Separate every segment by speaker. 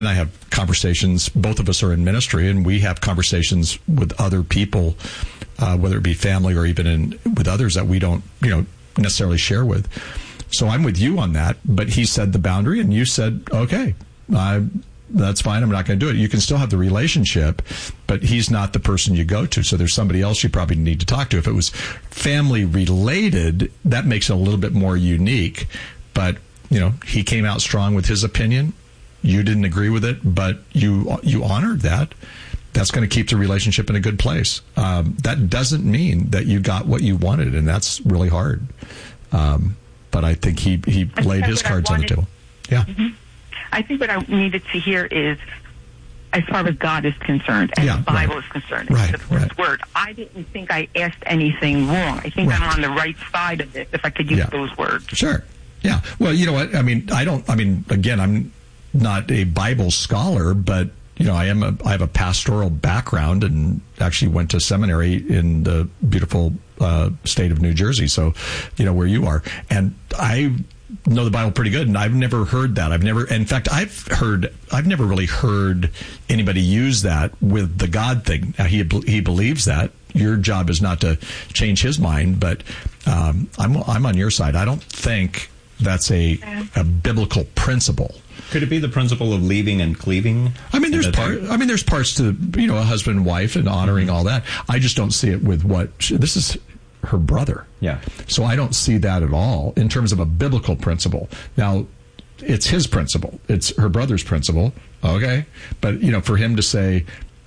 Speaker 1: And I have conversations, both of us are in ministry, and we have conversations with other people, whether it be family or even with others that we don't, necessarily share with. So I'm with you on that, but he said the boundary, and you said, okay, that's fine, I'm not going to do it. You can still have the relationship, but he's not the person you go to, so there's somebody else you probably need to talk to. If it was family related, that makes it a little bit more unique, but, he came out strong with his opinion. You didn't agree with it, but you honored that. That's going to keep the relationship in a good place. That doesn't mean that you got what you wanted, and that's really hard. But I think he laid his cards on the table. Yeah.
Speaker 2: Mm-hmm. I think what I needed to hear is, as far as God is concerned, and the Bible is concerned, the first word, I didn't think I asked anything wrong. I think I'm on the right side of it, if I could use those words.
Speaker 1: Sure. Yeah. Well, you know what? Again, I'm not a Bible scholar, but I have a pastoral background and actually went to seminary in the beautiful state of New Jersey. So, where you are, and I know the Bible pretty good, and I've never heard that. I've never really heard anybody use that with the God thing. Now, he believes that. Your job is not to change his mind, but I'm on your side. I don't think that's a biblical principle.
Speaker 3: Could it be the principle of leaving and cleaving?
Speaker 1: There's parts to a husband and wife and honoring all that. I just don't see it with this is her brother.
Speaker 3: Yeah.
Speaker 1: So I don't see that at all in terms of a biblical principle. Now, it's his principle. It's her brother's principle. Okay, but for him to say,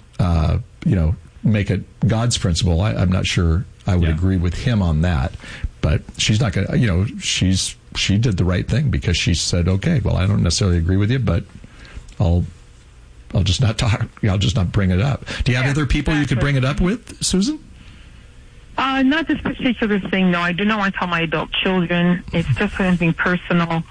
Speaker 1: make it God's principle, I'm not sure I would agree with him on that. But she's not going to. She did the right thing because she said, okay, well, I don't necessarily agree with you, but I'll just not talk. I'll just not bring it up. Do you have other people you could bring it up with, Susan?
Speaker 2: Not this particular thing, no. I do not want to tell my adult children. It's just something personal.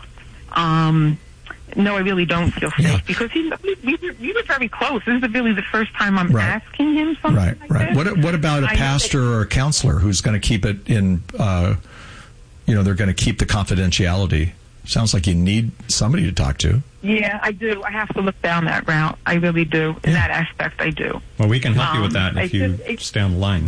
Speaker 2: No, I really don't feel safe because we were very close. This is really the first time I'm asking him something like this.
Speaker 1: What about a pastor or a counselor who's going to keep it in, they're going to keep the confidentiality? Sounds like you need somebody to talk to.
Speaker 2: Yeah, I do. I have to look down that route. I really do. In that aspect, I do.
Speaker 3: Well, we can help you with that if you stay on the line.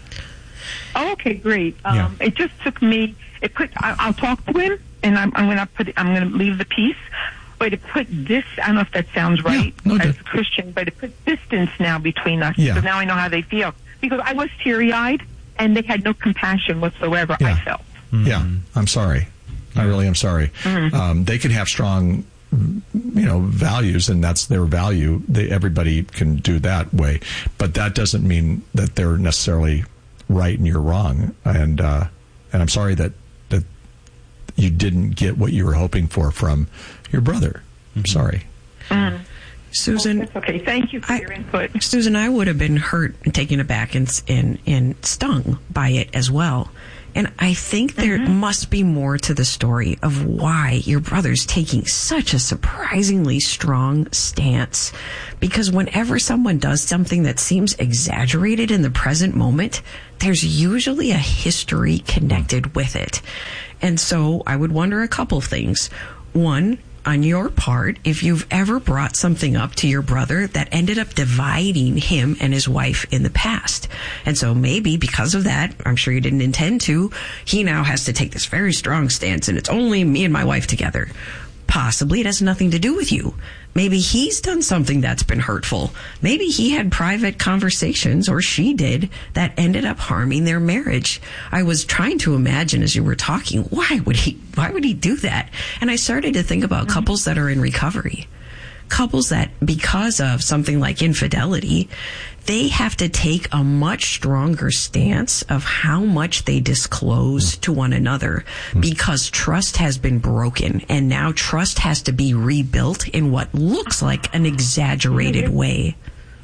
Speaker 2: Oh, okay, great. It just took me. I'll talk to him, and I'm going to leave the piece. But to put this, I don't know if that sounds right as a Christian, but to put distance now between us.
Speaker 1: Yeah.
Speaker 2: So now I know how they feel. Because I was teary-eyed, and they had no compassion whatsoever, I felt.
Speaker 1: Mm-hmm. Yeah, I'm sorry. I really am sorry. Mm-hmm. They can have strong, values, and that's their value. Everybody can do that way. But that doesn't mean that they're necessarily right and you're wrong. And I'm sorry that you didn't get what you were hoping for from your brother. I'm sorry.
Speaker 2: Mm-hmm.
Speaker 4: Susan,
Speaker 2: that's okay. Thank you for your input.
Speaker 4: Susan, I would have been hurt and taken aback and stung by it as well. And I think there must be more to the story of why your brother's taking such a surprisingly strong stance. Because whenever someone does something that seems exaggerated in the present moment, there's usually a history connected with it. And so I would wonder a couple things. One, on your part, if you've ever brought something up to your brother that ended up dividing him and his wife in the past. And so maybe because of that, I'm sure you didn't intend to, he now has to take this very strong stance and it's only me and my wife together. Possibly it has nothing to do with you. Maybe he's done something that's been hurtful. Maybe he had private conversations, or she did, that ended up harming their marriage. I was trying to imagine as you were talking, why would he do that? And I started to think about couples that are in recovery. Couples that, because of something like infidelity, they have to take a much stronger stance of how much they disclose to one another because trust has been broken, and now trust has to be rebuilt in what looks like an exaggerated way.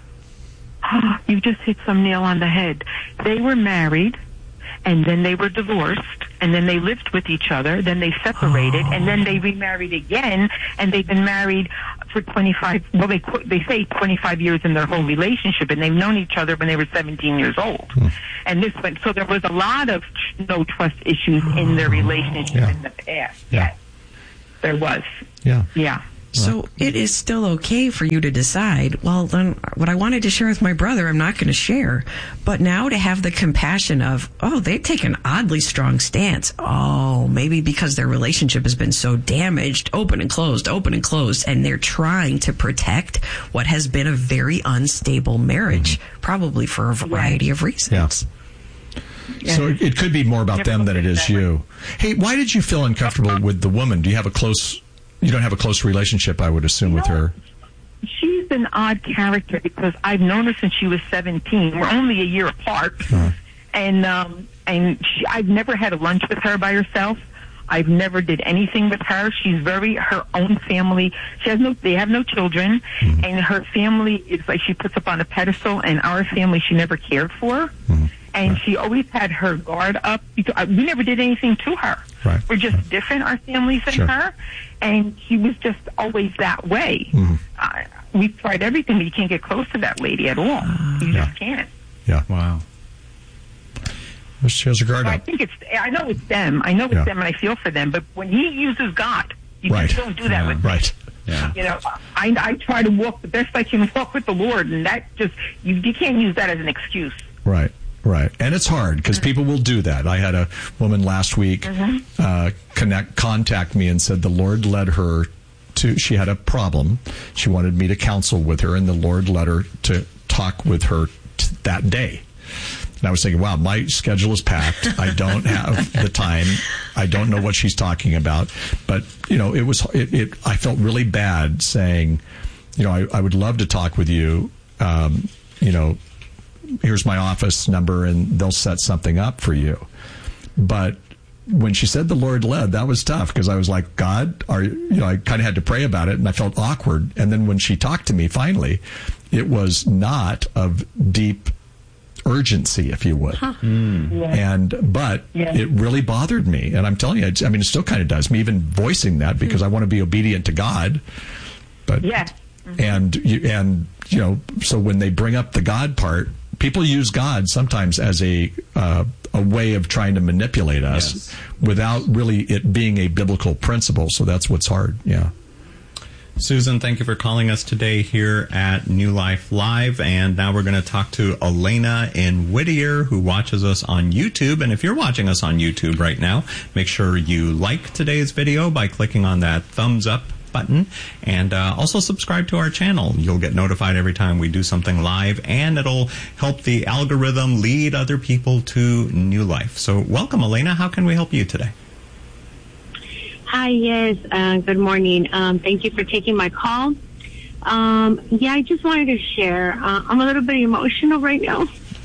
Speaker 2: You just hit some nail on the head. They were married, and then they were divorced, and then they lived with each other, then they separated, and then they remarried again, and they've been married for 25, well, they say 25 years in their whole relationship, and they've known each other when they were 17 years old. And this went, so there was a lot of no trust issues in their relationship in the past.
Speaker 1: Yeah.
Speaker 2: There was.
Speaker 1: Yeah.
Speaker 2: Yeah.
Speaker 4: So it is still okay for you to decide, well, then what I wanted to share with my brother, I'm not going to share. But now to have the compassion of, oh, they take an oddly strong stance. Oh, maybe because their relationship has been so damaged, open and closed, and they're trying to protect what has been a very unstable marriage, probably for a variety of reasons.
Speaker 1: Yeah. So it could be more about them than it is you. Hey, why did you feel uncomfortable with the woman? Do you have you don't have a close relationship, I would assume, with her?
Speaker 2: She's an odd character because I've known her since she was 17. We're only a year apart. And I've never had a lunch with her by herself. I've never did anything with her. She's her own family. They have no children, and her family is like she puts up on a pedestal, and our family she never cared for. And she always had her guard up. Because we never did anything to her.
Speaker 1: Right.
Speaker 2: We're just different, our families and her. And she was just always that way. We've tried everything, but you can't get close to that lady at all. You just can't.
Speaker 1: Yeah. Wow. She has her guard up.
Speaker 2: I know it's them. I know it's them, and I feel for them. But when he uses God, you just don't do that with me.
Speaker 1: Right. Yeah.
Speaker 2: You know, I try to walk the best I can walk with the Lord, and that just you can't use that as an excuse.
Speaker 1: Right. Right. And it's hard because people will do that. I had a woman last week contact me and said the Lord led her she had a problem. She wanted me to counsel with her, and the Lord led her to talk with her that day. And I was thinking, wow, my schedule is packed. I don't have the time. I don't know what she's talking about. But, you know, I felt really bad saying, you know, I would love to talk with you. You know, here's my office number, and they'll set something up for you. But when she said the Lord led, that was tough because I was like, God, I kind of had to pray about it, and I felt awkward. And then when she talked to me finally, it was not of deep urgency, if you would. But it really bothered me. And I'm telling you, it still kind of does me, even voicing that, because I want to be obedient to God. But and you know, so when they bring up the God part, people use God sometimes as a way of trying to manipulate us without really it being a biblical principle. So that's what's hard. Yeah.
Speaker 3: Susan, thank you for calling us today here at New Life Live. And now we're going to talk to Elena in Whittier, who watches us on YouTube. And if you're watching us on YouTube right now, make sure you like today's video by clicking on that thumbs up button, and also subscribe to our channel. You'll get notified every time we do something live, and it'll help the algorithm lead other people to New Life. So welcome, Elena. How can we help you today?
Speaker 5: Hi, yes. Good morning. Thank you for taking my call. I just wanted to share. I'm a little bit emotional right now.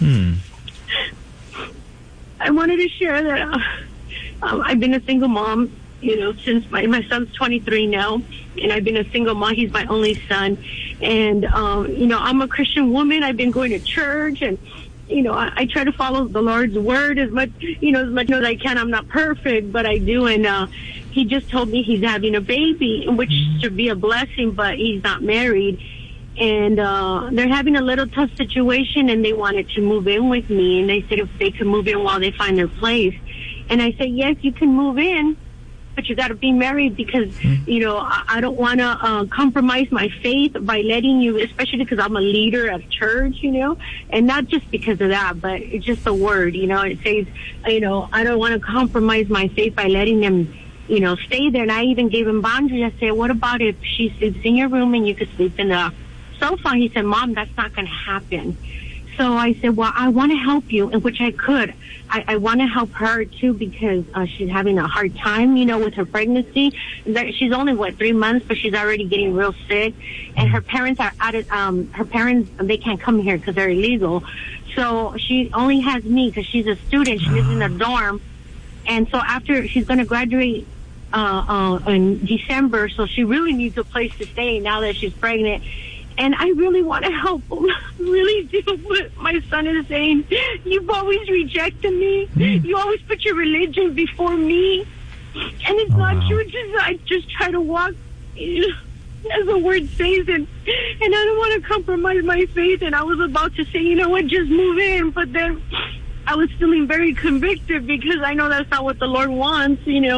Speaker 5: I wanted to share that I've been a single mom, you know, since my son's 23 now, and I've been a single mom. He's my only son. And, you know, I'm a Christian woman. I've been going to church, and, you know, I try to follow the Lord's word as much as I can. I'm not perfect, but I do. And he just told me he's having a baby, which should be a blessing, but he's not married. And they're having a little tough situation, and they wanted to move in with me. And they said if they could move in while they find their place. And I said, yes, you can move in, but you got to be married because, you know, I don't want to compromise my faith by letting you, especially because I'm a leader at church, you know, and not just because of that, but it's just the word, you know, it says, you know, I don't want to compromise my faith by letting them, you know, stay there. And I even gave him boundaries. I said, what about if she sleeps in your room and you could sleep in the sofa? He said, Mom, that's not going to happen. So I said, well, I want to help you, in which I could. I want to help her, too, because she's having a hard time, you know, with her pregnancy. She's only, 3 months, but she's already getting real sick. And her parents are they can't come here because they're illegal. So she only has me because she's a student. She lives in a dorm. And so after she's going to graduate in December, so she really needs a place to stay now that she's pregnant. And I really want to help him. I really do. But my son is saying, you've always rejected me. You always put your religion before me. And it's not true. I just try to walk as the word says. And I don't want to compromise my faith. And I was about to say, you know what, just move in. But then I was feeling very convicted because I know that's not what the Lord wants, you know.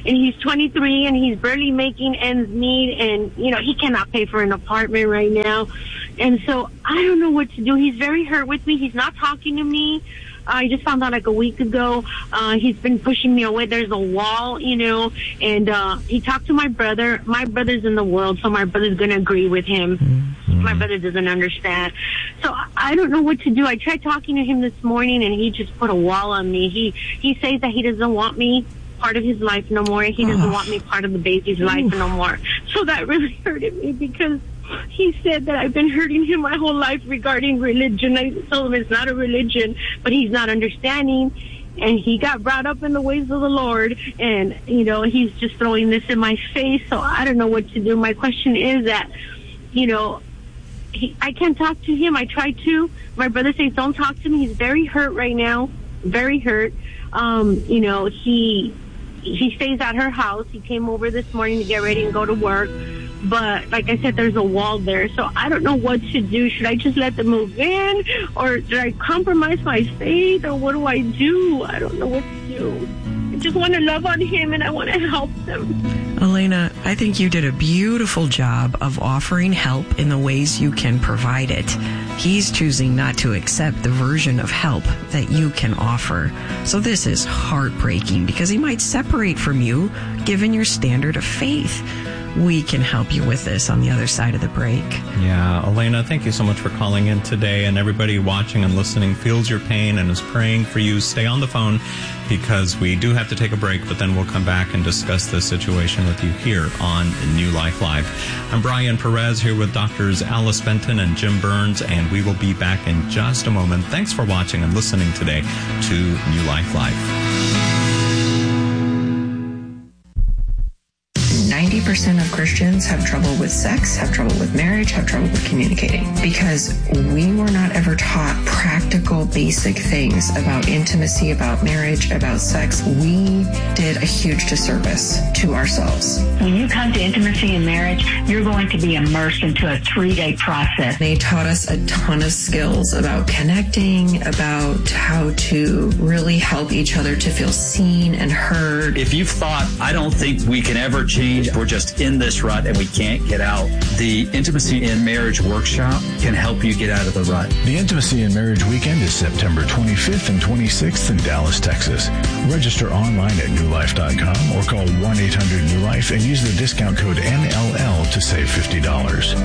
Speaker 5: and he's 23 and he's barely making ends meet, and he cannot pay for an apartment right now. And so I don't know what to do. He's very hurt with me. He's not talking to me. I just found out like a week ago. He's been pushing me away. There's a wall, and he talked to my brother. My brother's in the world, so my brother's going to agree with him. Mm-hmm. My brother doesn't understand. So I don't know what to do. I tried talking to him this morning, and he just put a wall on me. He says that he doesn't want me part of his life no more. He doesn't want me part of the baby's life no more. So that really hurted me, because he said that I've been hurting him my whole life regarding religion. I told him it's not a religion, but he's not understanding. And he got brought up in the ways of the Lord, and, he's just throwing this in my face. So I don't know what to do. My question is that, I can't talk to him. I tried to. My brother says, don't talk to him. He's very hurt right now, very hurt. He stays at her house. He came over this morning to get ready and go to work. But like I said, there's a wall there. So I don't know what to do. Should I just let them move in? Or should I compromise my faith? Or what do I do? I don't know what to do. I just want to love on him, and I want to help them.
Speaker 4: Elena, I think you did a beautiful job of offering help in the ways you can provide it. He's choosing not to accept the version of help that you can offer. So this is heartbreaking, because he might separate from you given your standard of faith. We can help you with this on the other side of the break.
Speaker 3: Yeah, Elena, thank you so much for calling in today. And everybody watching and listening feels your pain and is praying for you. Stay on the phone, because we do have to take a break, but then we'll come back and discuss this situation with you here on New Life Live. I'm Brian Perez, here with Doctors Alice Benton and Jim Burns, and we will be back in just a moment. Thanks for watching and listening today to New Life Live.
Speaker 6: 90% of Christians have trouble with sex, have trouble with marriage, have trouble with communicating, because we were not ever taught practical, basic things about intimacy, about marriage, about sex. We did a huge disservice to ourselves.
Speaker 7: When you come to intimacy and marriage, you're going to be immersed into a 3-day process.
Speaker 6: They taught us a ton of skills about connecting, about how to really help each other to feel seen and heard.
Speaker 8: If you've thought, I don't think we can ever change, we're just in this rut and we can't get out, the Intimacy in Marriage Workshop can help you get out of the rut.
Speaker 9: The Intimacy in Marriage Weekend is September 25th and 26th in Dallas, Texas. Register online at newlife.com or call 1-800-NEW-LIFE and use the discount code NLL to save $50.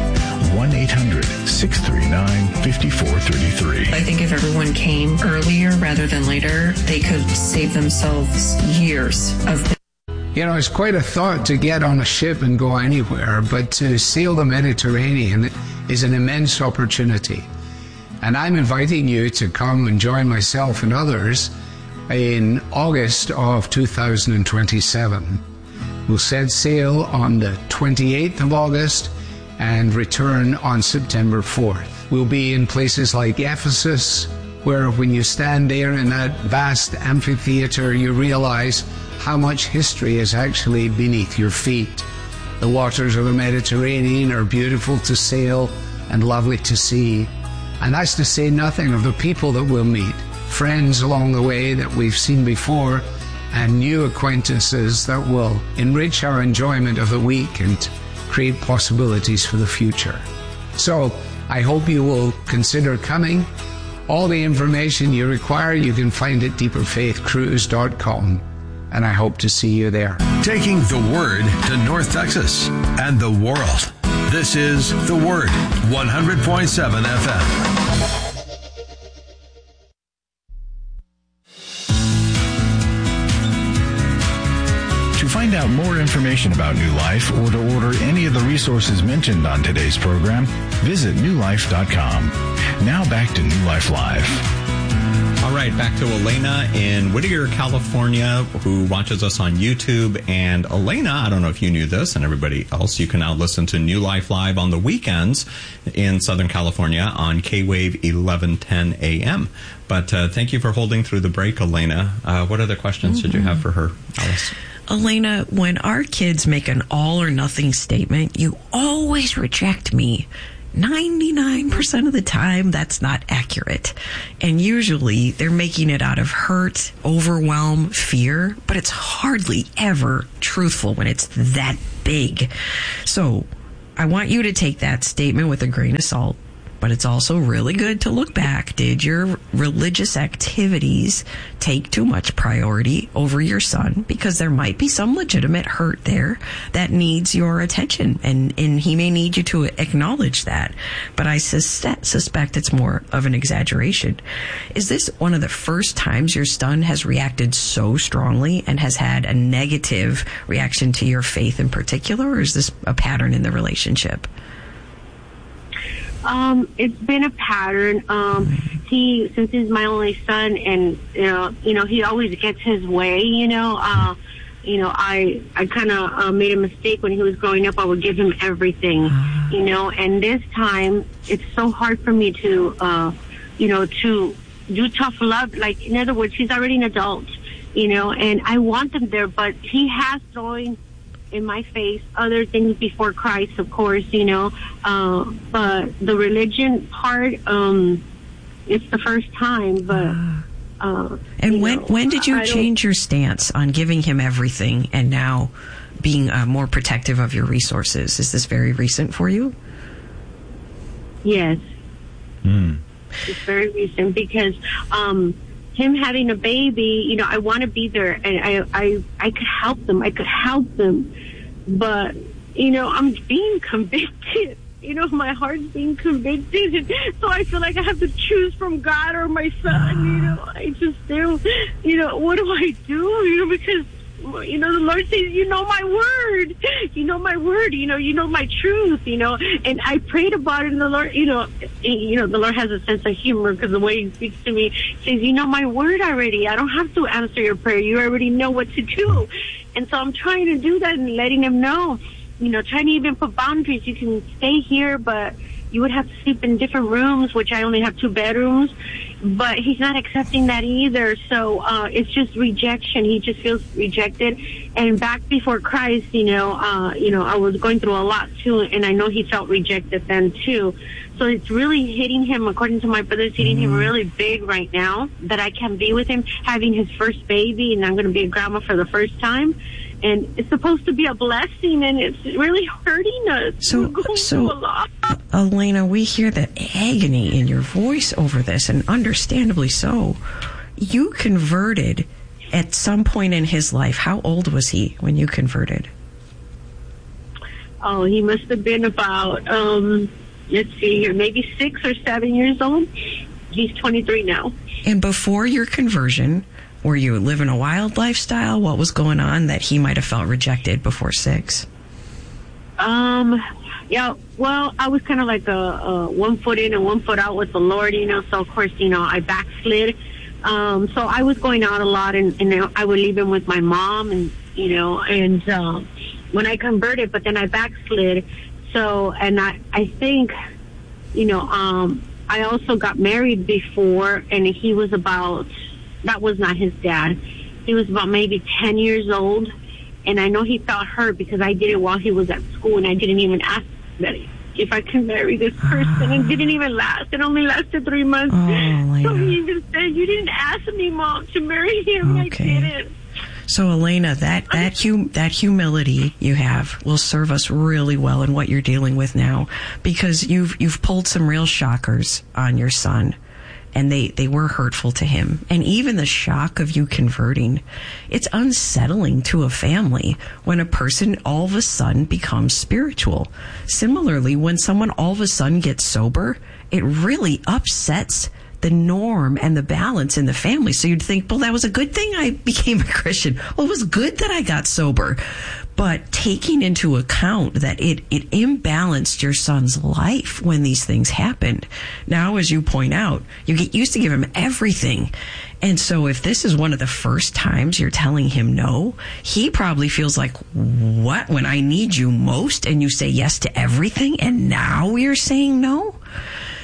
Speaker 9: 1-800-639-5433.
Speaker 6: I think if everyone came earlier rather than later, they could save themselves years of.
Speaker 10: It's quite a thought to get on a ship and go anywhere, but to sail the Mediterranean is an immense opportunity. And I'm inviting you to come and join myself and others in August of 2027. We'll set sail on the 28th of August and return on September 4th. We'll be in places like Ephesus, where when you stand there in that vast amphitheater, you realize how much history is actually beneath your feet. The waters of the Mediterranean are beautiful to sail and lovely to see. And that's to say nothing of the people that we'll meet, friends along the way that we've seen before, and new acquaintances that will enrich our enjoyment of the week and create possibilities for the future. So I hope you will consider coming. All the information you require you can find at deeperfaithcruise.com. And I hope to see you there.
Speaker 11: Taking the Word to North Texas and the world. This is The Word, 100.7 FM.
Speaker 9: To find out more information about New Life or to order any of the resources mentioned on today's program, visit newlife.com. Now back to New Life Live.
Speaker 3: All right, back to Elena in Whittier, California, who watches us on YouTube. And Elena, I don't know if you knew this, and everybody else, you can now listen to New Life Live on the weekends in Southern California on K-Wave 1110 AM. But thank you for holding through the break, Elena. What other questions did you have for her, Alice?
Speaker 4: Elena, when our kids make an all or nothing statement, you always reject me. 99% of the time, that's not accurate. And usually they're making it out of hurt, overwhelm, fear, but it's hardly ever truthful when it's that big. So I want you to take that statement with a grain of salt, but it's also really good to look back. Did your religious activities take too much priority over your son? Because there might be some legitimate hurt there that needs your attention, and he may need you to acknowledge that. But I suspect it's more of an exaggeration. Is this one of the first times your son has reacted so strongly and has had a negative reaction to your faith in particular, or is this a pattern in the relationship?
Speaker 5: It's been a pattern. Since he's my only son, and he always gets his way. I kind of made a mistake when he was growing up. I would give him everything, and this time it's so hard for me to, to do tough love. Like, in other words, he's already an adult, and I want them there, but he has thrown in my face other things before Christ, of course, but the religion part, it's the first time, but
Speaker 4: and when did you change your stance on giving him everything and now being more protective of your resources? Is this very recent for you?
Speaker 5: Yes. It's very recent because him having a baby, I want to be there, and I could help them. But, I'm being convicted. My heart's being convicted. So I feel like I have to choose from God or my son. I just do. What do I do? Because, the Lord says, my word. My word. You know my truth. And I prayed about it, and the Lord, the Lord has a sense of humor because the way He speaks to me, says, my word already. I don't have to answer your prayer. You already know what to do. And so I'm trying to do that and letting Him know. Trying to even put boundaries. You can stay here, but you would have to sleep in different rooms, which I only have 2 bedrooms. But he's not accepting that either. So it's just rejection. He just feels rejected. And back before Christ, I was going through a lot too, and I know he felt rejected then too. So it's really hitting him, according to my brother, it's hitting him really big right now that I can't be with him, having his first baby, and I'm going to be a grandma for the first time. And it's supposed to be a blessing, and it's really hurting us.
Speaker 4: So
Speaker 5: through a lot.
Speaker 4: Elena, we hear the agony in your voice over this, and understandably so. You converted at some point in his life. How old was he when you converted?
Speaker 5: Oh, he must have been about, let's see here, maybe 6 or 7 years old. He's 23 now. And
Speaker 4: before your conversion, were you living a wild lifestyle? What was going on that he might have felt rejected before 6?
Speaker 5: Yeah, well, I was kind of like a 1 foot in and 1 foot out with the Lord, so of course, I backslid. So I was going out a lot, and I would leave him with my mom, and when I converted, but then I backslid. So, and I think, I also got married before, and he was that was not his dad. He was about maybe 10 years old, and I know he felt hurt because I did it while he was at school, and I didn't even ask that if I can marry this person. It didn't even last. It only lasted 3 months. So he even said, "You didn't ask me, Mom, to marry him." Okay. I didn't.
Speaker 4: So, Elena, that humility you have will serve us really well in what you're dealing with now, because you've pulled some real shockers on your son. And they were hurtful to him. And even the shock of you converting, it's unsettling to a family when a person all of a sudden becomes spiritual. Similarly, when someone all of a sudden gets sober, it really upsets the norm and the balance in the family. So you'd think, well, that was a good thing I became a Christian. Well, it was good that I got sober. But taking into account that it imbalanced your son's life when these things happened. Now, as you point out, you get used to give him everything. And so if this is one of the first times you're telling him no, he probably feels like, what, when I need you most and you say yes to everything and now you're saying no?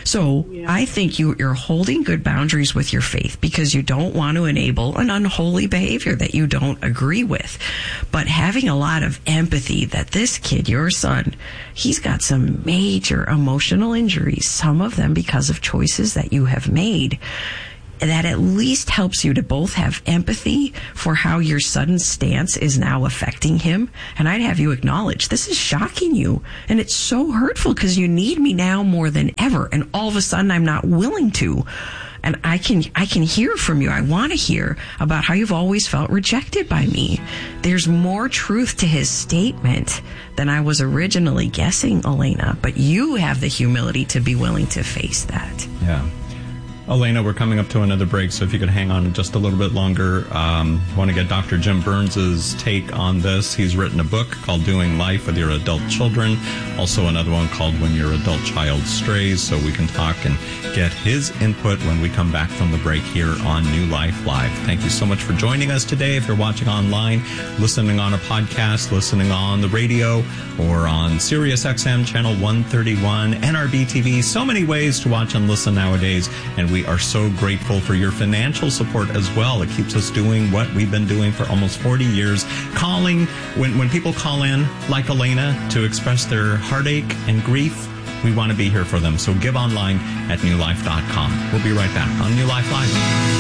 Speaker 4: So I think you're holding good boundaries with your faith because you don't want to enable an unholy behavior that you don't agree with. But having a lot of empathy that this kid, your son, he's got some major emotional injuries, some of them because of choices that you have made. That at least helps you to both have empathy for how your sudden stance is now affecting him. And I'd have you acknowledge this is shocking you. And it's so hurtful because you need me now more than ever. And all of a sudden I'm not willing to. And I can hear from you. I want to hear about how you've always felt rejected by me. There's more truth to his statement than I was originally guessing, Elena. But you have the humility to be willing to face that.
Speaker 3: Yeah. Elena, we're coming up to another break, so if you could hang on just a little bit longer. Want to get Dr. Jim Burns' take on this. He's written a book called Doing Life with Your Adult Children, also another one called When Your Adult Child Strays, so we can talk and get his input when we come back from the break here on New Life Live. Thank you so much for joining us today. If you're watching online, listening on a podcast, listening on the radio, or on Sirius XM Channel 131, NRB TV, so many ways to watch and listen nowadays, and we are so grateful for your financial support as well. It keeps us doing what we've been doing for almost 40 years. Calling, when people call in, like Elena, to express their heartache and grief, we want to be here for them. So give online at newlife.com. We'll be right back on New Life Live.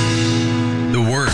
Speaker 11: The Word,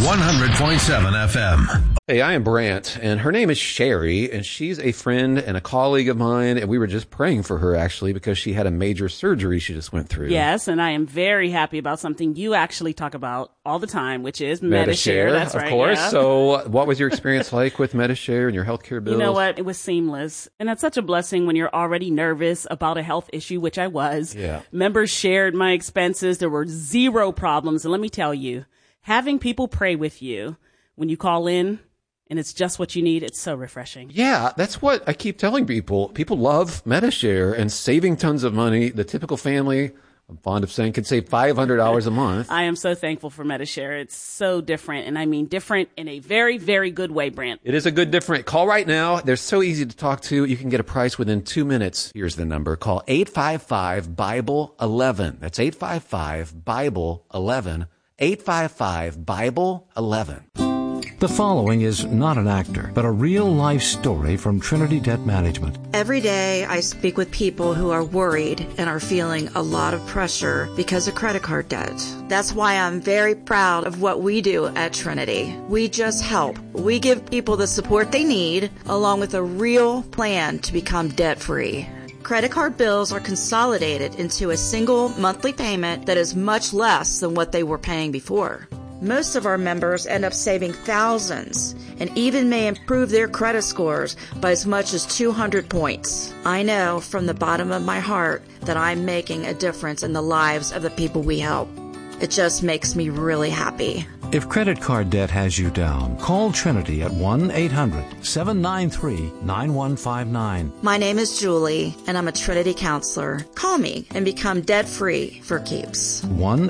Speaker 11: 100.7 FM.
Speaker 12: Hey, I am Brant, and her name is Sherry, and she's a friend and a colleague of mine, and we were just praying for her, actually, because she had a major surgery she just went through.
Speaker 13: Yes, and I am very happy about something you actually talk about all the time, which is Medi-Share. That's right,
Speaker 12: of course.
Speaker 13: Yeah.
Speaker 12: So what was your experience like with Medi-Share and your healthcare bills?
Speaker 13: You know what? It was seamless. And that's such a blessing when you're already nervous about a health issue, which I was.
Speaker 12: Yeah.
Speaker 13: Members shared my expenses. There were zero problems. And let me tell you, having people pray with you when you call in, and it's just what you need, it's so refreshing.
Speaker 12: Yeah, that's what I keep telling people. People love Medi-Share and saving tons of money. The typical family, I'm fond of saying, can save $500 a month.
Speaker 13: I am so thankful for Medi-Share. It's so different, and I mean different in a very, very good way, Brant.
Speaker 12: It is a good different. Call right now. They're so easy to talk to. You can get a price within 2 minutes. Here's the number. Call 855-BIBLE-11. That's 855-BIBLE-11. 855-BIBLE-11.
Speaker 14: The following is not an actor, but a real-life story from Trinity Debt Management.
Speaker 15: Every day I speak with people who are worried and are feeling a lot of pressure because of credit card debt. That's why I'm very proud of what we do at Trinity. We just help. We give people the support they need, along with a real plan to become debt-free. Credit card bills are consolidated into a single monthly payment that is much less than what they were paying before. Most of our members end up saving thousands and even may improve their credit scores by as much as 200 points. I know from the bottom of my heart that I'm making a difference in the lives of the people we help. It just makes me really happy.
Speaker 14: If credit card debt has you down, call Trinity at 1-800-793-9159.
Speaker 15: My name is Julie, and I'm a Trinity counselor. Call me and become debt-free for keeps.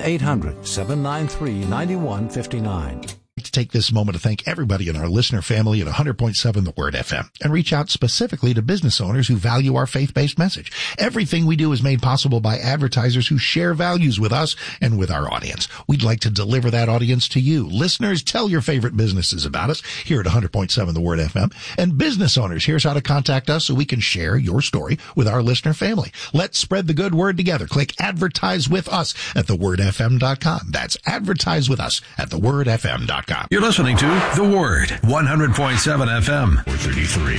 Speaker 14: 1-800-793-9159.
Speaker 16: To take this moment to thank everybody in our listener family at 100.7 The Word FM and reach out specifically to business owners who value our faith-based message. Everything we do is made possible by advertisers who share values with us and with our audience. We'd like to deliver that audience to you. Listeners, tell your favorite businesses about us here at 100.7 The Word FM. And business owners, here's how to contact us so we can share your story with our listener family. Let's spread the good word together. Click advertise with us at thewordfm.com. That's advertise with us at thewordfm.com.
Speaker 11: You're listening to The Word, 100.7 FM.
Speaker 9: 433.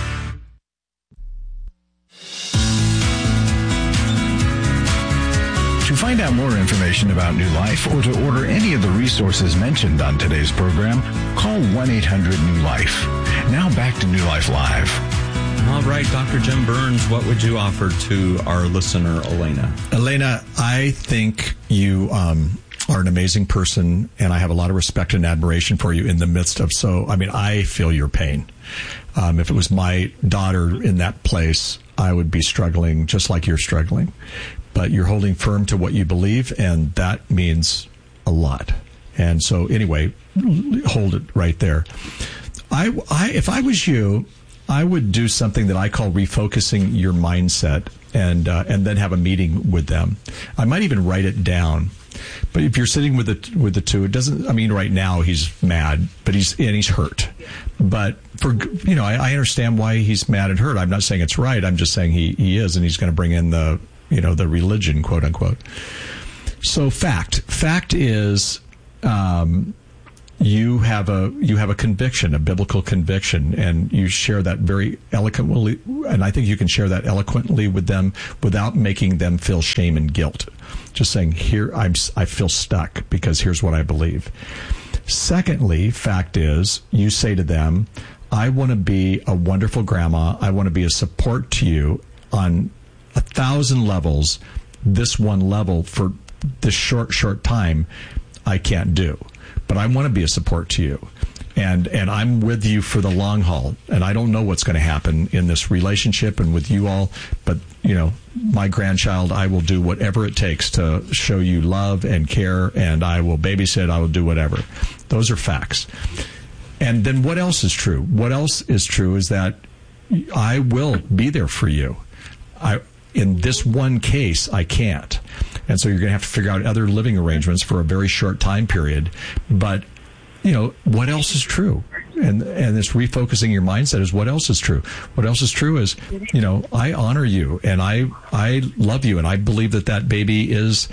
Speaker 9: To find out more information about New Life or to order any of the resources mentioned on today's program, call 1-800-NEW-LIFE. Now back to New Life Live.
Speaker 3: All right, Dr. Jim Burns, what would you offer to our listener, Elena?
Speaker 1: Elena, I think you are an amazing person, and I have a lot of respect and admiration for you in the midst of I feel your pain. If it was my daughter in that place, I would be struggling just like you're struggling. But you're holding firm to what you believe, and that means a lot. And so anyway, hold it right there. If I was you, I would do something that I call refocusing your mindset. and then have a meeting with them. I might even write it down. But if you're sitting with the two, it doesn't. I mean, right now he's mad, but he's hurt. But I understand why he's mad and hurt. I'm not saying it's right. I'm just saying he is, and he's going to bring in the religion, quote unquote. So fact is, you have a conviction, a biblical conviction, and you share that very eloquently. And I think you can share that eloquently with them without making them feel shame and guilt. Just saying, here, I feel stuck because here's what I believe. Secondly, fact is, you say to them, I want to be a wonderful grandma. I want to be a support to you on 1,000 levels. This one level for this short time, I can't do. But I want to be a support to you. And I'm with you for the long haul. And I don't know what's going to happen in this relationship and with you all. But, my grandchild, I will do whatever it takes to show you love and care. And I will babysit. I will do whatever. Those are facts. And then what else is true? What else is true is that I will be there for you. In this one case, I can't. And so you're going to have to figure out other living arrangements for a very short time period. But, what else is true? And it's refocusing your mindset is what else is true. What else is true is, I honor you and I love you and I believe that baby is,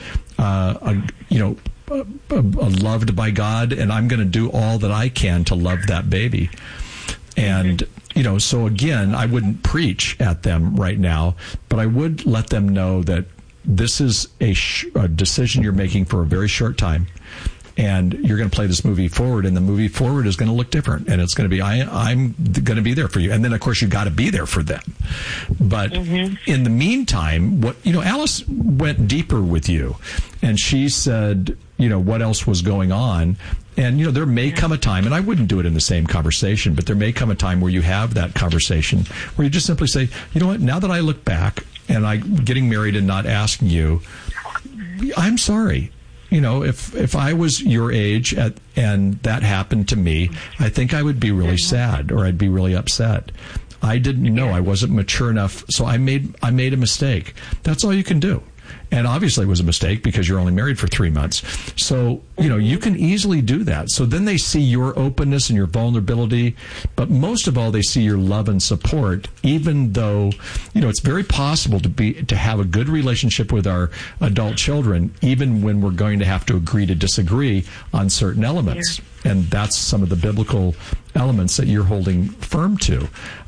Speaker 1: loved by God, and I'm going to do all that I can to love that baby. And, so again, I wouldn't preach at them right now, but I would let them know that this is a decision you're making for a very short time. And you're going to play this movie forward, and the movie forward is going to look different. And it's going to be, I'm going to be there for you. And then, of course, you've got to be there for them. But in the meantime, Alice went deeper with you. And she said, what else was going on. And, there may come a time, and I wouldn't do it in the same conversation, but there may come a time where you have that conversation where you just simply say, you know what, now that I look back and I'm getting married and not asking you, I'm sorry. If I was your age and that happened to me, I think I would be really sad or I'd be really upset. I didn't know. I wasn't mature enough. So I made a mistake. That's all you can do. And obviously it was a mistake because you're only married for 3 months. So, you can easily do that. So then they see your openness and your vulnerability. But most of all, they see your love and support, even though, it's very possible to have a good relationship with our adult children, even when we're going to have to agree to disagree on certain elements. Yeah. And that's some of the biblical elements that you're holding firm to.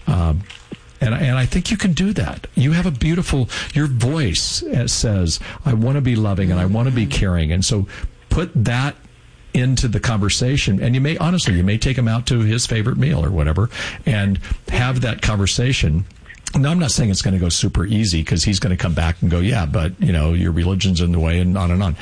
Speaker 1: And I think you can do that. You have your voice says, I want to be loving and I want to be caring. And so put that into the conversation. And you may take him out to his favorite meal or whatever and have that conversation. Now, I'm not saying it's going to go super easy because he's going to come back and go, yeah, but, your religion's in the way and on and on.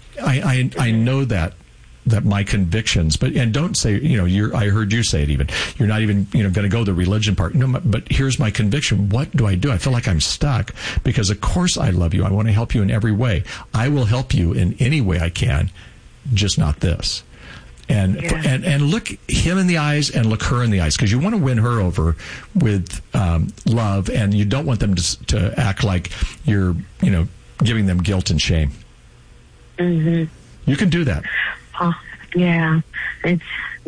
Speaker 1: I know that my convictions, and don't say, I heard you say it even, you're not even, going to go the religion part. No, but here's my conviction. What do? I feel like I'm stuck because of course I love you. I want to help you in every way. I will help you in any way I can, just not this. And look him in the eyes and look her in the eyes because you want to win her over with love, and you don't want them to act like you're, giving them guilt and shame. Mm-hmm. You can do that.
Speaker 5: Yeah, it's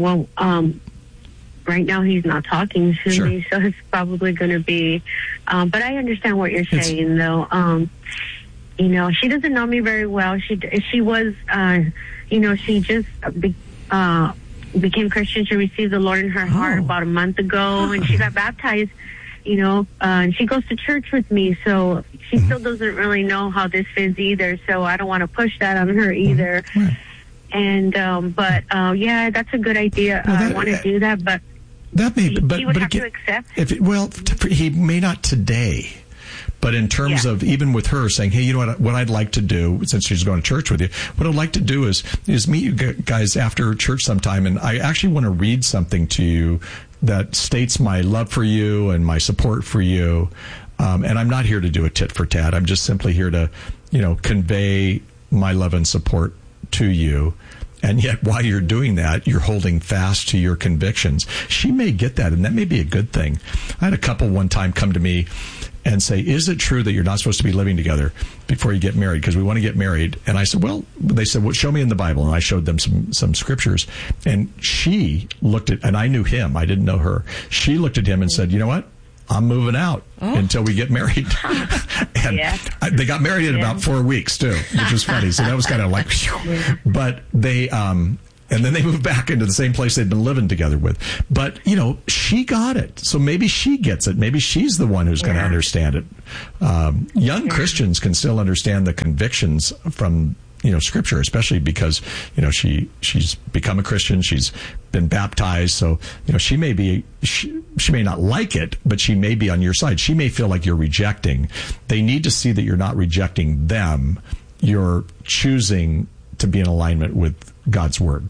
Speaker 5: right now he's not talking to me, so it's probably going to be. But I understand what you're saying, though. She doesn't know me very well. She was, she just became Christian. She received the Lord in her heart about a month ago, and she got baptized. And she goes to church with me, so she still doesn't really know how this fits either. So I don't want to push that on her either. Right. And yeah, that's a good idea. I want to do that, but he would have to accept.
Speaker 1: He may not today. But in terms of even with her saying, hey, you know what I'd like to do, since she's going to church with you, what I'd like to do is meet you guys after church sometime. And I actually want to read something to you that states my love for you and my support for you. And I'm not here to do a tit for tat. I'm just simply here to, convey my love and support to you. And yet while you're doing that, you're holding fast to your convictions. She may get that, and that may be a good thing. I had a couple one time come to me, and say, is it true that you're not supposed to be living together before you get married? Because we want to get married. And I said, well, they said, well, show me in the Bible. And I showed them some scriptures. And she looked at, and I knew him. I didn't know her. She looked at him and said, you know what? I'm moving out until we get married. And they got married in about 4 weeks, too, which was funny. So that was kind of like, whew. But they, and then they moved back into the same place they'd been living together with. But, you know, she got it. So maybe she gets it. Maybe she's the one who's going to understand it. Young Christians can still understand the convictions from, you know, Scripture, especially because, you know, she's become a Christian. She's been baptized. So, you know, she may not like it, but she may be on your side. She may feel like you're rejecting. They need to see that you're not rejecting them. You're choosing to be in alignment with God's Word.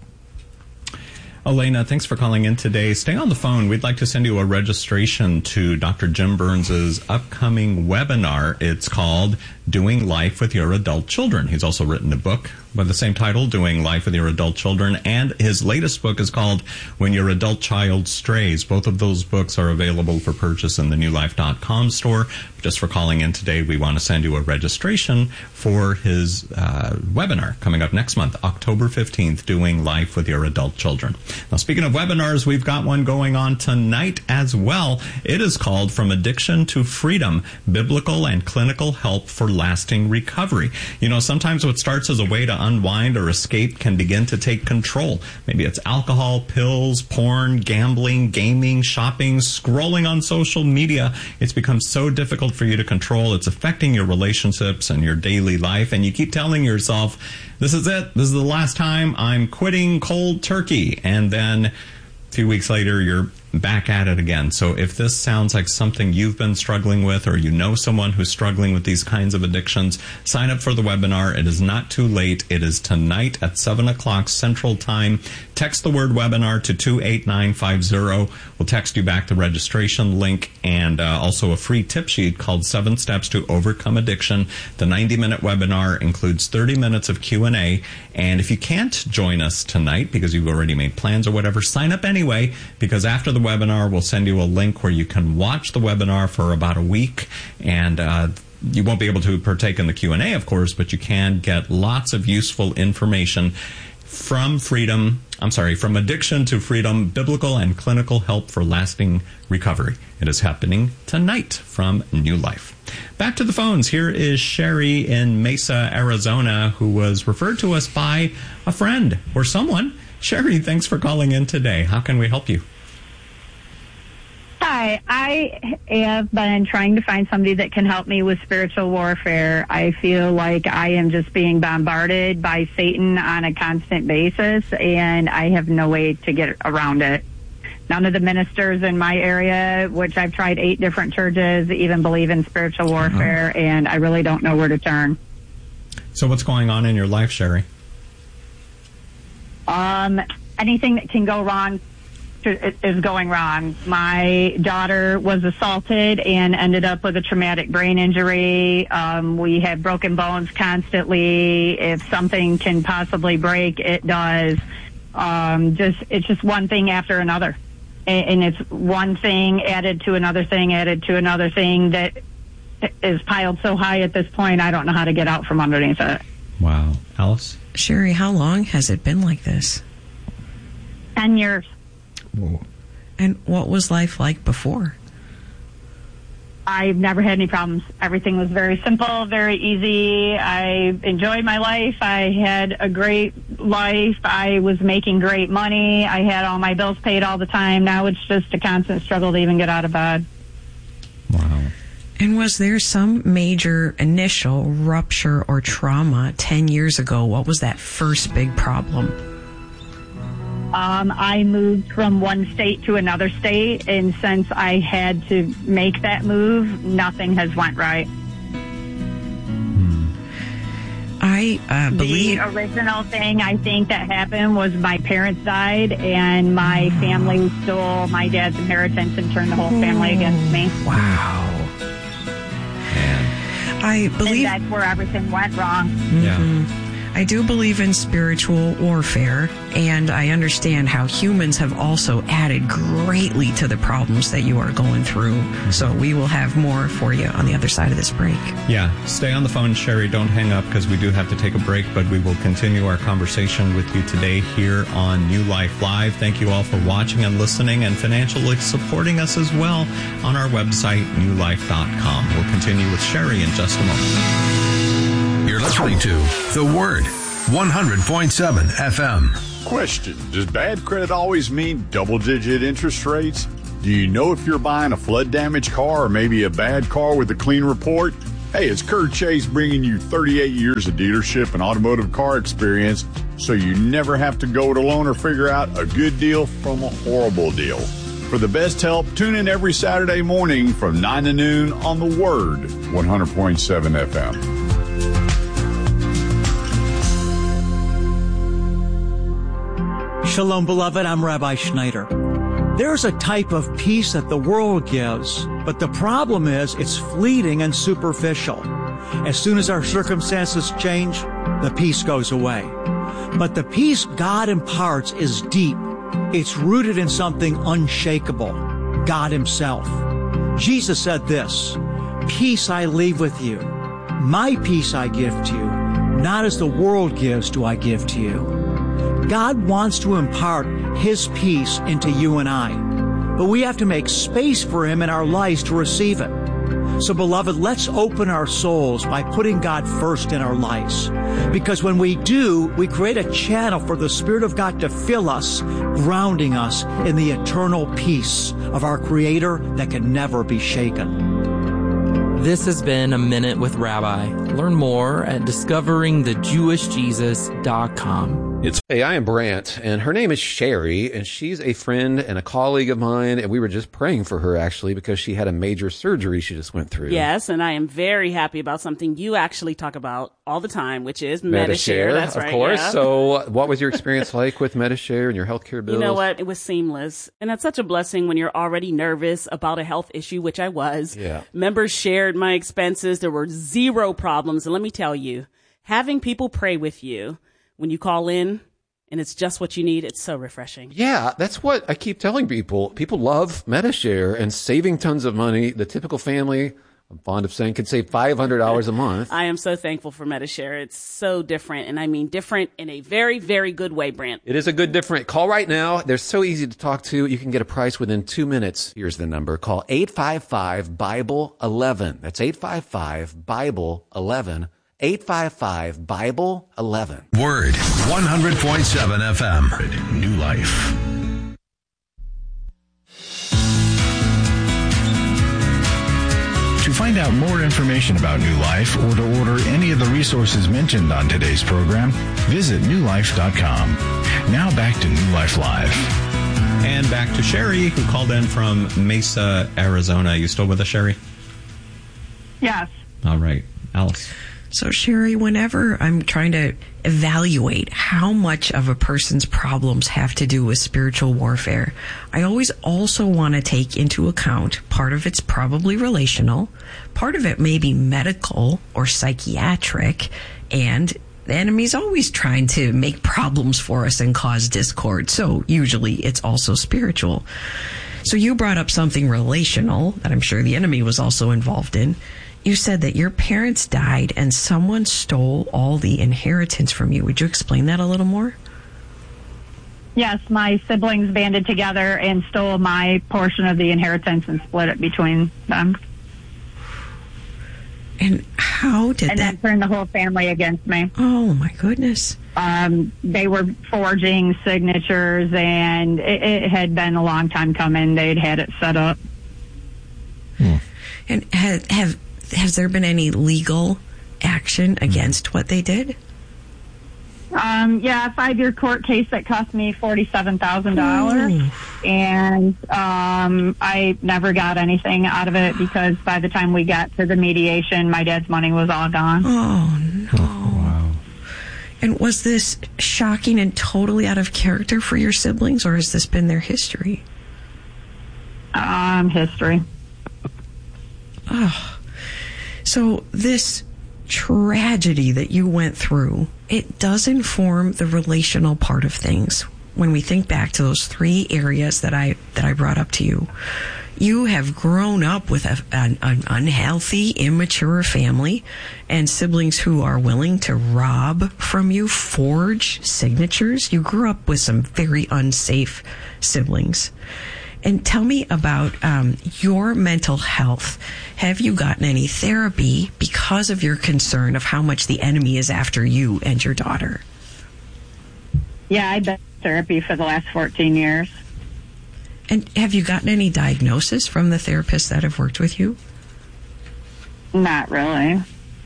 Speaker 3: Elena, thanks for calling in today. Stay on the phone. We'd like to send you a registration to Dr. Jim Burns' upcoming webinar. It's called Doing Life with Your Adult Children. He's also written a book by the same title, Doing Life with Your Adult Children, and his latest book is called When Your Adult Child Strays. Both of those books are available for purchase in the newlife.com store. Just for calling in today, we want to send you a registration for his webinar coming up next month, October 15th, Doing Life with Your Adult Children. Now, speaking of webinars, we've got one going on tonight as well. It is called From Addiction to Freedom, Biblical and Clinical Help for Lasting Recovery. You know, sometimes what starts as a way to unwind or escape can begin to take control. Maybe it's alcohol, pills, porn, gambling, gaming, shopping, scrolling on social media. It's become so difficult for you to control. It's affecting your relationships and your daily life. And you keep telling yourself, this is it. This is the last time. I'm quitting cold turkey. And then a few weeks later, you're back at it again. So if this sounds like something you've been struggling with, or you know someone who's struggling with these kinds of addictions, sign up for the webinar. It is not too late. It is tonight at 7 o'clock Central Time. Text the word webinar to 28950. We'll text you back the registration link and also a free tip sheet called 7 Steps to Overcome Addiction. The 90-minute webinar includes 30 minutes of Q&A. And if you can't join us tonight because you've already made plans or whatever, sign up anyway, because after the webinar, we'll send you a link where you can watch the webinar for about a week, and you won't be able to partake in the Q&A, of course, but you can get lots of useful information from addiction to freedom, biblical and clinical help for lasting recovery. It is happening tonight from New Life. Back to the phones. Here is Sherry in Mesa, Arizona, who was referred to us by a friend or someone. Sherry, thanks for calling in today. How can we help you?
Speaker 17: Hi, I have been trying to find somebody that can help me with spiritual warfare. I feel like I am just being bombarded by Satan on a constant basis, and I have no way to get around it. None of the ministers in my area, which I've tried 8 different churches, even believe in spiritual warfare, and I really don't know where to turn.
Speaker 3: So what's going on in your life, Sherry?
Speaker 17: Anything that can go wrong is going wrong. My daughter was assaulted and ended up with a traumatic brain injury. We have broken bones constantly. If something can possibly break, it does. It's just one thing after another. And it's one thing added to another thing, added to another thing that is piled so high at this point, I don't know how to get out from underneath it.
Speaker 3: Wow. Alice?
Speaker 4: Sherry, how long has it been like this?
Speaker 17: 10 years.
Speaker 1: Whoa.
Speaker 4: And what was life like before?
Speaker 17: I've never had any problems. Everything was very simple, very easy. I enjoyed my life. I had a great life. I was making great money. I had all my bills paid all the time. Now it's just a constant struggle to even get out of bed.
Speaker 3: Wow.
Speaker 4: And was there some major initial rupture or trauma 10 years ago? What was that first big problem?
Speaker 17: I moved from one state to another state, and since I had to make that move, nothing has went right.
Speaker 4: I believe
Speaker 17: the original thing I think that happened was my parents died, and my family stole my dad's inheritance and turned the whole family against me.
Speaker 4: Wow. I believe
Speaker 17: and that's where everything went wrong.
Speaker 3: Yeah.
Speaker 4: I do believe in spiritual warfare, and I understand how humans have also added greatly to the problems that you are going through. So we will have more for you on the other side of this break.
Speaker 3: Yeah, stay on the phone, Sherry. Don't hang up because we do have to take a break, but we will continue our conversation with you today here on New Life Live. Thank you all for watching and listening and financially supporting us as well on our website, newlife.com. We'll continue with Sherry in just a moment.
Speaker 11: You're listening to The Word, 100.7 FM.
Speaker 18: Question: does bad credit always mean double-digit interest rates? Do you know if you're buying a flood-damaged car or maybe a bad car with a clean report? Hey, it's Kurt Chase bringing you 38 years of dealership and automotive car experience, so you never have to go it alone or figure out a good deal from a horrible deal. For the best help, tune in every Saturday morning from 9 to noon on The Word, 100.7 FM.
Speaker 19: Shalom, beloved. I'm Rabbi Schneider. There's a type of peace that the world gives, but the problem is it's fleeting and superficial. As soon as our circumstances change, the peace goes away. But the peace God imparts is deep. It's rooted in something unshakable, God Himself. Jesus said this, "Peace I leave with you. My peace I give to you. Not as the world gives do I give to you." God wants to impart His peace into you and I, but we have to make space for Him in our lives to receive it. So, beloved, let's open our souls by putting God first in our lives. Because when we do, we create a channel for the Spirit of God to fill us, grounding us in the eternal peace of our Creator that can never be shaken.
Speaker 20: This has been A Minute with Rabbi. Learn more at discoveringthejewishjesus.com.
Speaker 12: Hey, I am Brant, and her name is Sherry, and she's a friend and a colleague of mine, and we were just praying for her, actually, because she had a major surgery she just went through.
Speaker 13: Yes, and I am very happy about something you actually talk about all the time, which is Medi-Share. That's right,
Speaker 12: of course.
Speaker 13: Yeah.
Speaker 12: So what was your experience like with Medi-Share and your healthcare bills?
Speaker 13: You know what? It was seamless. And that's such a blessing when you're already nervous about a health issue, which I was.
Speaker 12: Yeah.
Speaker 13: Members shared my expenses. There were zero problems. And let me tell you, having people pray with you when you call in, and it's just what you need, it's so refreshing.
Speaker 12: Yeah, that's what I keep telling people. People love Medi-Share and saving tons of money. The typical family, I'm fond of saying, could save $500 a month.
Speaker 13: I am so thankful for Medi-Share. It's so different, and I mean different in a very, very good way, Brant.
Speaker 12: It is a good different. Call right now. They're so easy to talk to. You can get a price within 2 minutes. Here's the number. Call 855-BIBLE-11. That's 855-BIBLE-11. 855-BIBLE-11.
Speaker 11: Word, 100.7 FM.
Speaker 9: New Life. To find out more information about New Life or to order any of the resources mentioned on today's program, visit newlife.com. Now back to New Life Live.
Speaker 3: And back to Sherry, who called in from Mesa, Arizona. You still with us, Sherry?
Speaker 17: Yes.
Speaker 3: All right. Alice.
Speaker 4: So, Sherry, whenever I'm trying to evaluate how much of a person's problems have to do with spiritual warfare, I always also want to take into account part of it's probably relational, part of it may be medical or psychiatric, and the enemy's always trying to make problems for us and cause discord. So usually it's also spiritual. So you brought up something relational that I'm sure the enemy was also involved in. You said that your parents died and someone stole all the inheritance from you. Would you explain that a little more?
Speaker 17: Yes, my siblings banded together and stole my portion of the inheritance and split it between them.
Speaker 4: And how did
Speaker 17: that... And turned the whole family against me.
Speaker 4: Oh, my goodness.
Speaker 17: They were forging signatures, and it had been a long time coming. They'd had it set up.
Speaker 4: And has there been any legal action against what they did?
Speaker 17: Yeah, a 5-year court case that cost me $47,000. And I never got anything out of it because by the time we got to the mediation, my dad's money was all gone.
Speaker 4: Oh, no. Wow. And was this shocking and totally out of character for your siblings, or has this been their history?
Speaker 17: History.
Speaker 4: Oh. So this tragedy that you went through, it does inform the relational part of things. When we think back to those 3 areas that I brought up to you, you have grown up with an unhealthy, immature family and siblings who are willing to rob from you, forge signatures. You grew up with some very unsafe siblings. And tell me about your mental health. Have you gotten any therapy because of your concern of how much the enemy is after you and your daughter?
Speaker 17: Yeah, I've been in therapy for the last 14 years.
Speaker 4: And have you gotten any diagnosis from the therapists that have worked with you?
Speaker 17: Not really.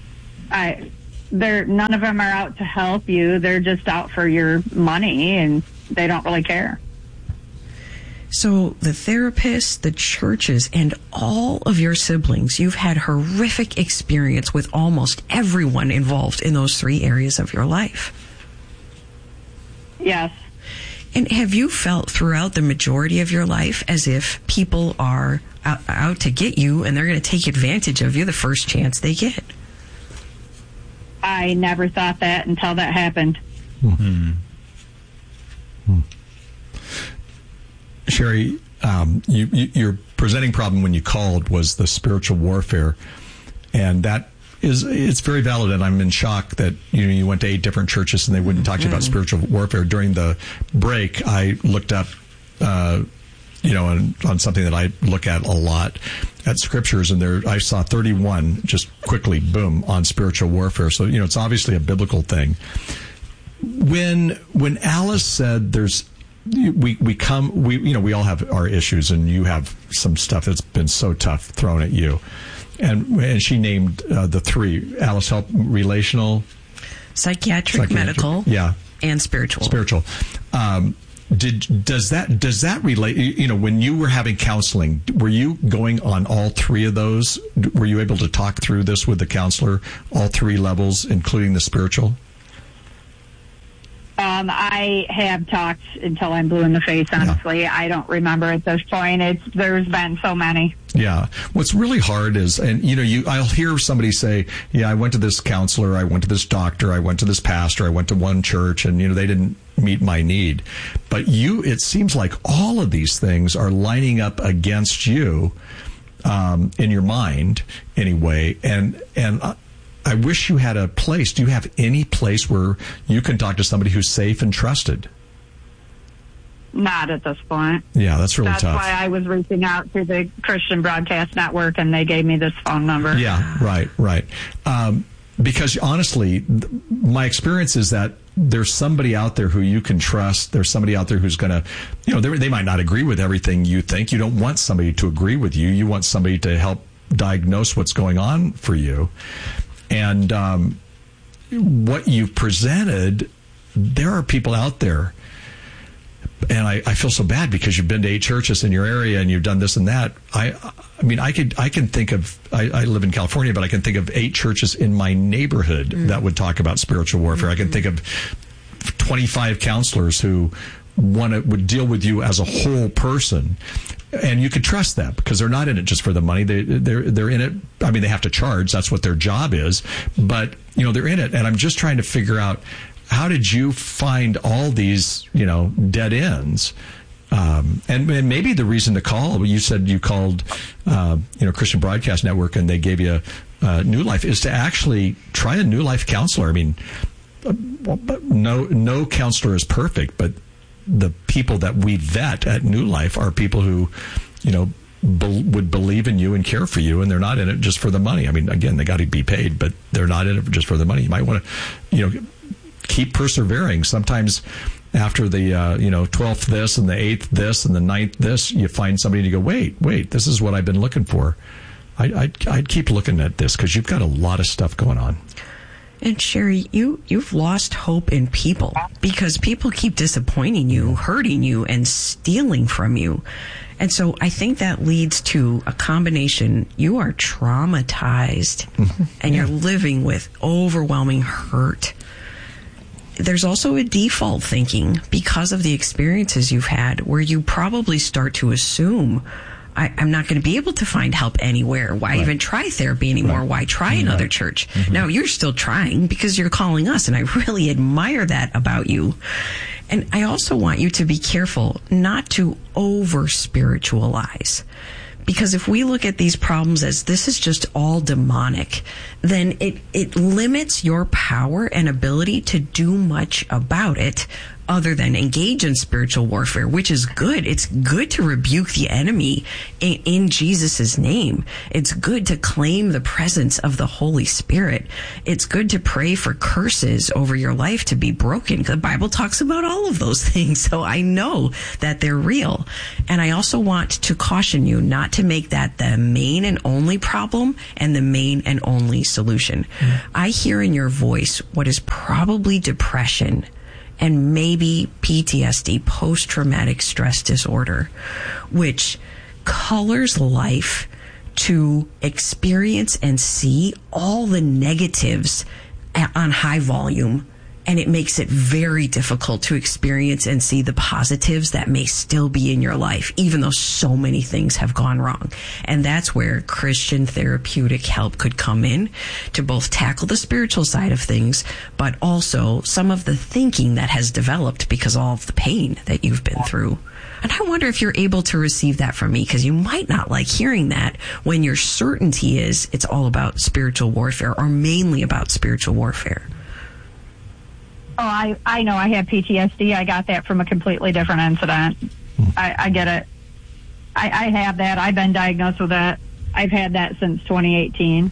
Speaker 17: None of them are out to help you. They're just out for your money, and they don't really care.
Speaker 4: So the therapists, the churches, and all of your siblings, you've had horrific experience with almost everyone involved in those 3 areas of your life.
Speaker 17: Yes.
Speaker 4: And have you felt throughout the majority of your life as if people are out to get you and they're going to take advantage of you the first chance they get?
Speaker 17: I never thought that until that happened.
Speaker 1: Mm-hmm. Sherry, your presenting problem when you called was the spiritual warfare, and it's very valid. And I'm in shock that you went to 8 different churches and they wouldn't talk to you about spiritual warfare. During the break, I looked up, on something that I look at a lot at scriptures, and I saw 31 just quickly, boom, on spiritual warfare. So it's obviously a biblical thing. When Alice said we all have our issues, and you have some stuff that's been so tough thrown at you. And she named the 3. Alice helped relational,
Speaker 4: psychiatric, medical, and spiritual. Does that relate? When you were having counseling, were you going on all 3 of those? Were you able to talk through this with the counselor, all 3 levels, including the spiritual?
Speaker 17: I have talked until I'm blue in the face, honestly. Yeah. I don't remember at this point. There's been so many.
Speaker 1: Yeah. What's really hard is, and I'll hear somebody say, I went to this counselor, I went to this doctor, I went to this pastor, I went to one church, and they didn't meet my need. But it seems like all of these things are lining up against you, in your mind anyway. And I wish you had a place. Do you have any place where you can talk to somebody who's safe and trusted?
Speaker 17: Not at this point.
Speaker 1: Yeah, that's really
Speaker 17: tough.
Speaker 1: That's
Speaker 17: why I was reaching out to the Christian Broadcast Network, and they gave me this phone number.
Speaker 1: Yeah, right. Because honestly, my experience is that there's somebody out there who you can trust. There's somebody out there who's going to, they might not agree with everything you think. You don't want somebody to agree with you. You want somebody to help diagnose what's going on for you. And what you've presented, there are people out there, and I feel so bad because you've been to 8 churches in your area and you've done this and that. I can think of, I live in California, but I can think of 8 churches in my neighborhood that would talk about spiritual warfare. I can think of 25 counselors who would deal with you as a whole person. And you could trust them because they're not in it just for the money. They're in it. I mean, they have to charge. That's what their job is. But, they're in it. And I'm just trying to figure out, how did you find all these, dead ends? And maybe the reason to call, you said you called, Christian Broadcast Network, and they gave you New Life, is to actually try a New Life counselor. I mean, no counselor is perfect, but the people that we vet at New Life are people who, would believe in you and care for you, and they're not in it just for the money. I mean, again, they got to be paid, but they're not in it just for the money. You might want to, keep persevering. Sometimes after the, 12th this and the 8th this and the 9th this, you find somebody to go, wait, this is what I've been looking for. I'd keep looking at this because you've got a lot of stuff going on.
Speaker 4: And Sherry, you've lost hope in people because people keep disappointing you, hurting you, and stealing from you. And so I think that leads to a combination. You are traumatized and you're living with overwhelming hurt. There's also a default thinking because of the experiences you've had where you probably start to assume I'm not going to be able to find help anywhere. Why even try therapy anymore? Why try another church? Now, you're still trying because you're calling us, and I really admire that about you. And I also want you to be careful not to over-spiritualize. Because if we look at these problems as this is just all demonic, then it limits your power and ability to do much about it other than engage in spiritual warfare, which is good. It's good to rebuke the enemy in Jesus' name. It's good to claim the presence of the Holy Spirit. It's good to pray for curses over your life to be broken. The Bible talks about all of those things, so I know that they're real. And I also want to caution you not to make that the main and only problem and the main and only solution. I hear in your voice what is probably depression and maybe PTSD, post-traumatic stress disorder, which colors life to experience and see all the negatives on high volume. And it makes it very difficult to experience and see the positives that may still be in your life, even though so many things have gone wrong. And that's where Christian therapeutic help could come in to both tackle the spiritual side of things, but also some of the thinking that has developed because of all of the pain that you've been through. And I wonder if you're able to receive that from me, because you might not like hearing that when your certainty is it's all about spiritual warfare, or mainly about spiritual warfare.
Speaker 17: Oh, I know I have PTSD. I got that from a completely different incident. I get it. I have that. I've been diagnosed with that. I've had that since 2018.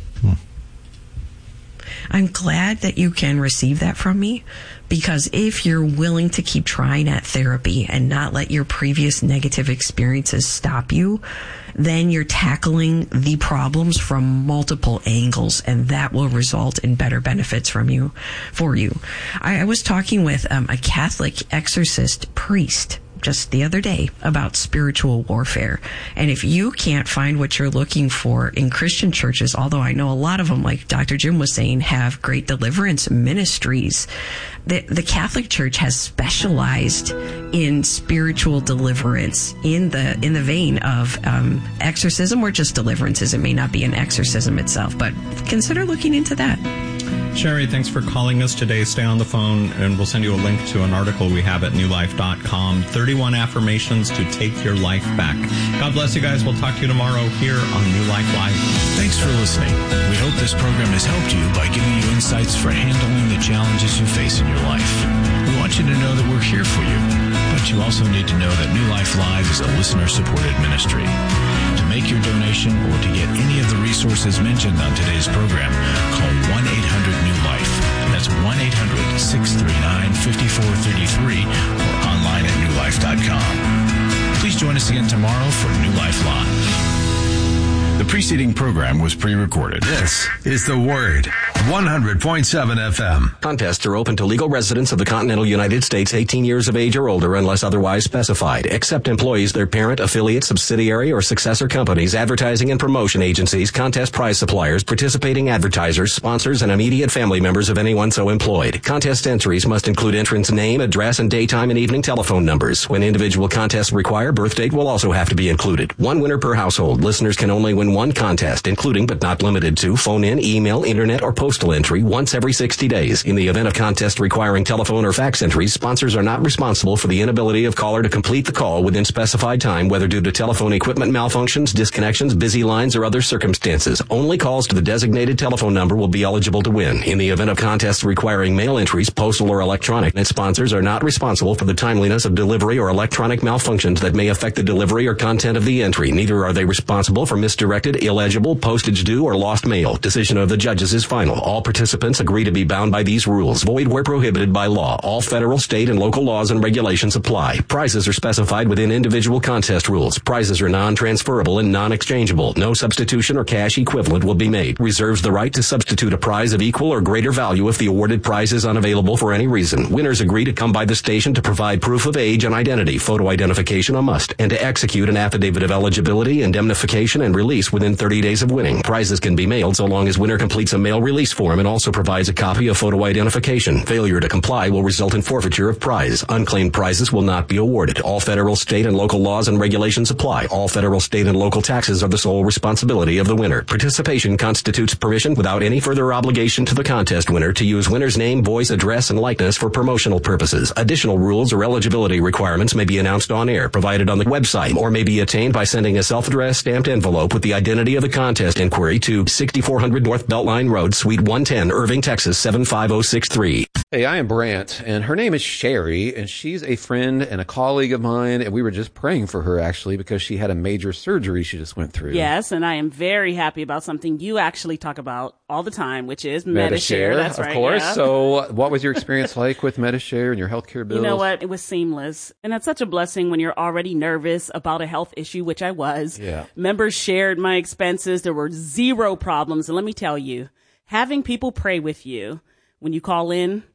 Speaker 4: I'm glad that you can receive that from me, because if you're willing to keep trying at therapy and not let your previous negative experiences stop you, then you're tackling the problems from multiple angles, and that will result in better benefits for you. I was talking with a Catholic exorcist priest just the other day about spiritual warfare. And if you can't find what you're looking for in Christian churches, although I know a lot of them, like Dr. Jim was saying, have great deliverance ministries, the Catholic Church has specialized in spiritual deliverance in the vein of exorcism or just deliverances. It may not be an exorcism itself, but consider looking into that.
Speaker 3: Sherry, thanks for calling us today. Stay on the phone, and we'll send you a link to an article we have at newlife.com. 31 affirmations to take your life back. God bless you guys. We'll talk to you tomorrow here on New Life Live.
Speaker 9: Thanks for listening. We hope this program has helped you by giving you insights for handling the challenges you face in your life. We want you to know that we're here for you, but you also need to know that New Life Live is a listener-supported ministry. To make your donation or to get any of the resources mentioned on today's program, call 1-800-NEW-LIFE. That's 1-800-639-5433 or online at newlife.com. Please join us again tomorrow for New Life Live. The preceding program was pre-recorded.
Speaker 11: This is The Word, 100.7 FM.
Speaker 21: Contests are open to legal residents of the continental United States 18 years of age or older unless otherwise specified, except employees, their parent, affiliate, subsidiary, or successor companies, advertising and promotion agencies, contest prize suppliers, participating advertisers, sponsors, and immediate family members of anyone so employed. Contest entries must include entrant's name, address, and daytime and evening telephone numbers. When individual contests require, birth date will also have to be included. One winner per household. Listeners can only win one contest, including but not limited to phone-in, email, internet, or postal entry once every 60 days. In the event of contest requiring telephone or fax entries, sponsors are not responsible for the inability of caller to complete the call within specified time, whether due to telephone equipment malfunctions, disconnections, busy lines, or other circumstances. Only calls to the designated telephone number will be eligible to win. In the event of contests requiring mail entries, postal or electronic, sponsors are not responsible for the timeliness of delivery or electronic malfunctions that may affect the delivery or content of the entry. Neither are they responsible for misdirected, illegible, postage due, or lost mail. Decision of the judges is final. All participants agree to be bound by these rules. Void where prohibited by law. All federal, state, and local laws and regulations apply. Prizes are specified within individual contest rules. Prizes are non-transferable and non-exchangeable. No substitution or cash equivalent will be made. Reserves the right to substitute a prize of equal or greater value if the awarded prize is unavailable for any reason. Winners agree to come by the station to provide proof of age and identity. Photo identification a must. And to execute an affidavit of eligibility, indemnification, and release within 30 days of winning. Prizes can be mailed so long as winner completes a mail release form and also provides a copy of photo identification. Failure to comply will result in forfeiture of prize. Unclaimed prizes will not be awarded. All federal, state, and local laws and regulations apply. All federal, state, and local taxes are the sole responsibility of the winner. Participation constitutes permission without any further obligation to the contest winner to use winner's name, voice, address, and likeness for promotional purposes. Additional rules or eligibility requirements may be announced on air, provided on the website, or may be attained by sending a self-addressed stamped envelope with the identity of the contest inquiry to 6400 North Beltline Road, Suite 110, Irving, Texas 75063.
Speaker 12: Hey, I am Brant, and her name is Sherry, and she's a friend and a colleague of mine, and we were just praying for her, actually, because she had a major surgery she just went through.
Speaker 13: Yes, and I am very happy about something you actually talk about all the time, which is Medi-Share. That's right.
Speaker 12: Of course.
Speaker 13: Yeah.
Speaker 12: So what was your experience like with Medi-Share and your healthcare bills?
Speaker 13: You know what? It was seamless. And that's such a blessing when you're already nervous about a health issue, which I was.
Speaker 12: Yeah.
Speaker 13: Members shared my expenses. There were zero problems. And let me tell you, having people pray with you when you call in,